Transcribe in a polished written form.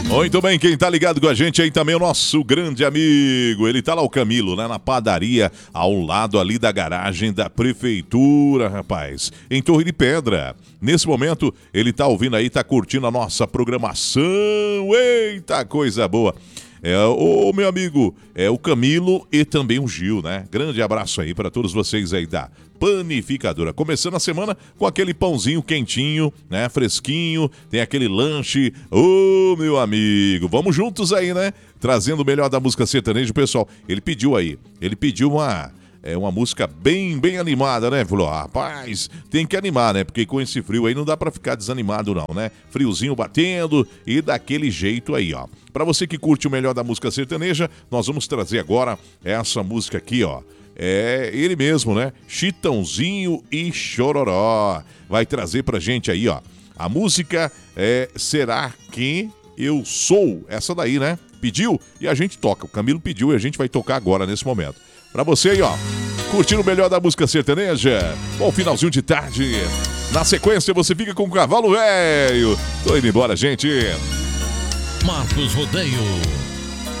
Muito bem, quem tá ligado com a gente aí também é o nosso grande amigo. Ele tá lá, o Camilo, né, na padaria, ao lado ali da garagem da prefeitura, rapaz, em Torre de Pedra. Nesse momento, ele tá ouvindo aí, tá curtindo a nossa programação. Eita, coisa boa. O meu amigo, o Camilo e também o Gil, né? Grande abraço aí para todos vocês aí da Panificadora. Começando a semana com aquele pãozinho quentinho, né? Fresquinho, tem aquele lanche. Ô, meu amigo, vamos juntos aí, né? Trazendo o melhor da música sertaneja, pessoal. Ele pediu uma música bem animada, né? Falou, rapaz, tem que animar, né? Porque com esse frio aí não dá pra ficar desanimado não, né? Friozinho batendo e daquele jeito aí, ó. Pra você que curte o melhor da música sertaneja, nós vamos trazer agora essa música aqui, ó. É ele mesmo, né? Chitãozinho e Chororó. Vai trazer pra gente aí, ó. A música Será Que Eu Sou? Essa daí, né? Pediu e a gente toca. O Camilo pediu e a gente vai tocar agora nesse momento. Pra você aí, ó, curtindo o melhor da música sertaneja. Bom finalzinho de tarde. Na sequência, você fica com o Cavalo Velho. Tô indo embora, gente. Marcos Rodeio.